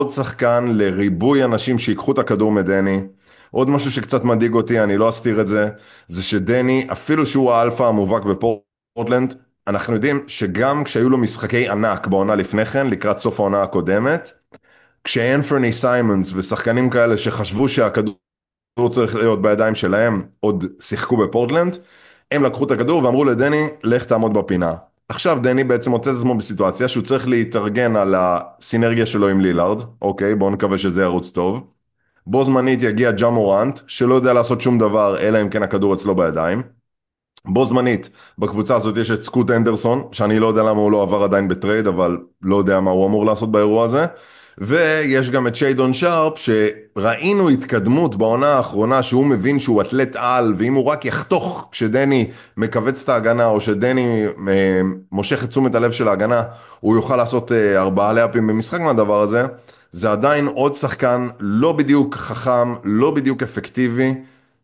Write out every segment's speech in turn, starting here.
שחקן לריבוי אנשים שיקחו את הכדור מדני. עוד משהו שקצת מדאיג אותי, אני לא אסתיר את זה, זה שדני, אפילו שהוא האלפא המובהק בפורטלנד, אנחנו יודעים שגם כשהיו לו משחקי ענק בעונה לפני כן, לקראת סוף העונה הקודמת, כשאנפרני סיימונס ושחקנים כאלה שחשבו שהכדור צריך להיות בידיים שלהם, עוד שיחקו בפורטלנד, הם לקחו את הכדור ואמרו לדני, לך תעמוד בפינה. עכשיו דני בעצם מוצא את עצמו בסיטואציה שהוא צריך להתארגן על הסינרגיה שלו עם לילארד, אוקיי, בואו נקווה שזה ירוץ טוב. בו זמנית יגיע ג'ה מורנט, שלא יודע לעשות שום דבר, אלא אם כן הכדור אצלו בידיים. בו זמנית, בקבוצה הזאת יש את סקוט אנדרסון, שאני לא יודע למה הוא לא עבר עדיין בטרייד, אבל לא יודע מה הוא אמור לעשות באירוע הזה. ויש גם את שיידון שרפ, שראינו התקדמות בעונה האחרונה, שהוא מבין שהוא אתלט על, ואם הוא רק יחתוך כשדני מקבץ את ההגנה, או שדני מושך את תשומת הלב של ההגנה, הוא יוכל לעשות 4 לאפים במשחק מהדבר הזה. זה עדיין עוד שחקן לא בדיוק חכם, לא בדיוק אפקטיבי,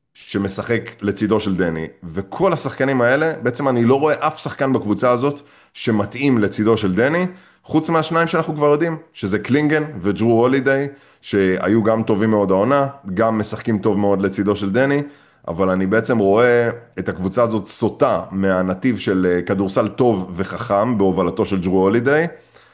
שמשחק לצידו של דני, וכל השחקנים האלה, בעצם אני לא רואה אף שחקן בקבוצה הזאת שמתאים לצידו של דני, חוץ מהשניים שאנחנו כבר יודעים, שזה קלינגן וג'רו הולידיי, שהיו גם טובים מאוד העונה, גם משחקים טוב מאוד לצידו של דני, אבל אני בעצם רואה את הקבוצה הזאת סוטה מהנתיב של כדורסל טוב וחכם בהובלתו של ג'רו הולידיי,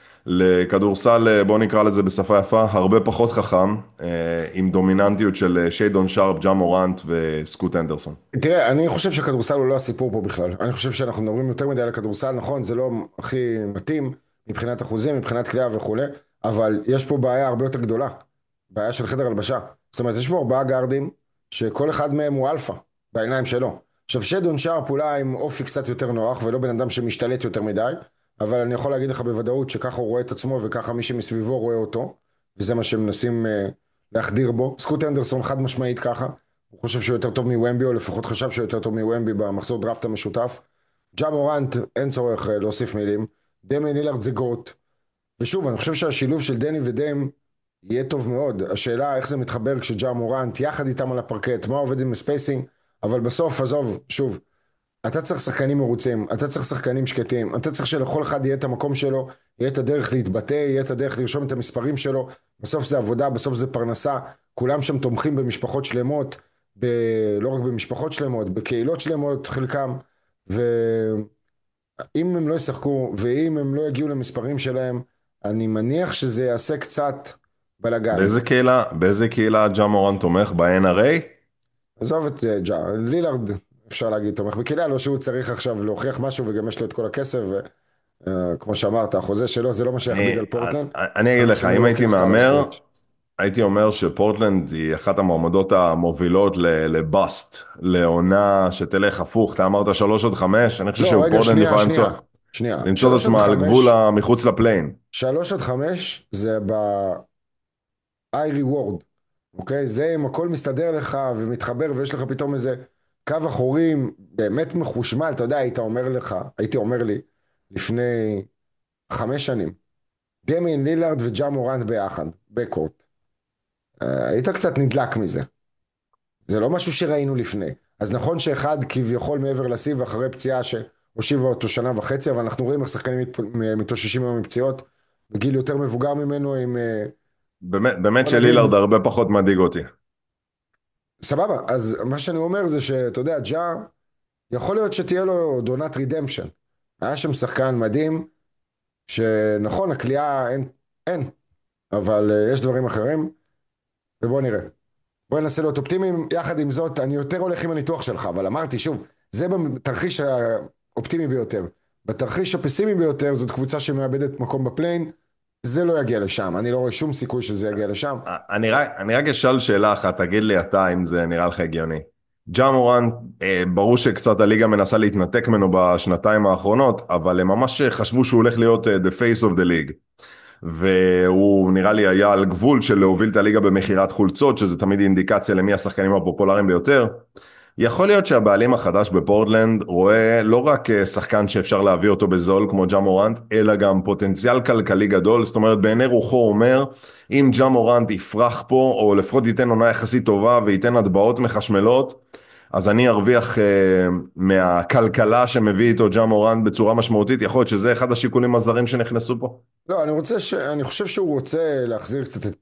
לכדורסל, בוא נקרא לזה בשפה יפה, הרבה פחות חכם, עם דומיננטיות של שיידון שרפ, ג'ה מורנט וסקוט אנדרסון. תראה, אני חושב שכדורסל הוא לא הסיפור פה בכלל. אני חושב שאנחנו מדברים יותר מדי על הכדורסל, נכון, זה לא הכי מתאים מבחינת אחוזים, מבחינת קליעה וכו', אבל יש פה בעיה הרבה יותר גדולה, בעיה של חדר הלבשה. זאת אומרת, יש פה 4 גארדים שכל אחד מהם הוא אלפא בעיניים שלו. עכשיו, שיידון שרפ אולי עם אופי קצת יותר נוח ולא בן אדם שמשתלט יותר מדי, אבל אני יכול להגיד לך בוודאות שככה הוא רואה את עצמו וככה מי שמסביבו רואה אותו, וזה מה שמנסים להחדיר בו. סקוט אנדרסון חד משמעית ככה. הוא חושב שהוא יותר טוב מוומבי, או לפחות חשב שהוא יותר טוב מוומבי במחזור דראפט המשותף. ג'ה מורנט, אין צורך להוסיף מילים. דמיין לילארד זה גוט. ושוב, אני חושב שהשילוב של דני ודיים יהיה טוב מאוד. השאלה איך זה מתחבר כשג'ה מורנט יחד איתם על הפרקט, מה עובד עם הספייסינג, אבל בסוף, עזוב, שוב, אתה צריך שחקנים מרוצים, אתה צריך שחקנים שקטים, אתה צריך שלכל אחד יהיה את המקום שלו, יהיה את הדרך להתבטא, יהיה את הדרך לרשום את המספרים שלו, בסוף זה עבודה, בסוף זה פרנסה, כולם שם תומכים במשפחות שלמות, לא רק במשפחות שלמות, בקהילות שלמות חלקם, ואם הם לא ישחקו, ואם הם לא יגיעו למספרים שלהם, אני מניח שזה יעשה קצת בלגן. באיזה קהילה ג'ה מורנט תומך? ב-NRA? עזוב את לילארד, אפשר להגיד, תומך בקהילה, לא שהוא צריך עכשיו להוכיח משהו, וגם יש לו את כל הכסף, כמו שאמרת, החוזה שלו זה לא מה שיכביד על פורטלנד, אני אגיד כמה לך, שהם אם יראו הייתי קריסטל מהמר, סטרץ'. הייתי אומר שפורטלנד היא אחת המועמדות המובילות לבאסט, לעונה שתלך הפוך, אתה אמרת 3 עד 5, אני חושב לא, רגע, שפורטלנד שנייה, יכולה שנייה, שנייה. למצוא את שלוש עד עצמה על גבול חמש, מחוץ לפליין. 3 עד 5 זה ב-I reward, אוקיי? זה אם הכל מסתדר לך ומתחבר ויש לך פתאום איזה קו אחורים באמת מחושמל, אתה יודע, הייתי אומר לי לפני 5 שנים, דמיין לילארד וג'ה מורנט ביחד, בקורט. היית קצת נדלק מזה. זה לא משהו שראינו לפני. אז נכון שאחד כביכול מעבר לשיא ואחרי פציעה שהושיבה אותו 1.5 שנה, אבל אנחנו רואים איך שחקנים מתאוששים היום מפציעות, בגיל יותר מבוגר ממנו עם... באמת בוא נגיד, שלילארד הרבה פחות מדאיג אותי. סבבה, אז מה שאני אומר זה שאתה יודע, ג'ה, יכול להיות שתהיה לו עוד עונת רידמפשן. היה שם שחקן מדהים, שנכון, הקליעה אין, אבל יש דברים אחרים, ובוא נראה. בוא ננסה להיות אופטימיים, יחד עם זאת, אני יותר הולך עם הניתוח שלך, אבל אמרתי שוב, זה בתרחיש האופטימי ביותר. בתרחיש הפסימי ביותר, זאת קבוצה שמאבדת מקום בפליין, זה לא יגיע לשם, אני לא רואה שום סיכוי שזה יגיע לשם. אני רק אשאל שאלה אחת, תגיד לי אתה אם זה נראה לך הגיוני. ג'ה מורנט, ברור שקצת הליגה מנסה להתנתק ממנו בשנתיים האחרונות, אבל הם ממש חשבו שהוא הולך להיות the face of the league. והוא נראה לי היה על גבול של להוביל את הליגה במחירת חולצות, שזה תמיד אינדיקציה למי השחקנים הפופולריים ביותר. יכול להיות שהבעלים החדש בפורטלנד רואה לא רק שחקן שאפשר להביא אותו בזול כמו ג'ה מורנט, אלא גם פוטנציאל כלכלי גדול. זאת אומרת, בעיני רוחו אומר, אם ג'ה מורנט יפרח פה, או לפחות ייתן עונה יחסית טובה וייתן הטבעות מחשמלות, אז אני ארוויח מהכלכלה שמביא איתו ג'ה מורנט בצורה משמעותית. יכול להיות שזה אחד השיקולים הזרים שנכנסו פה. לא, אני חושב שהוא רוצה להחזיר קצת את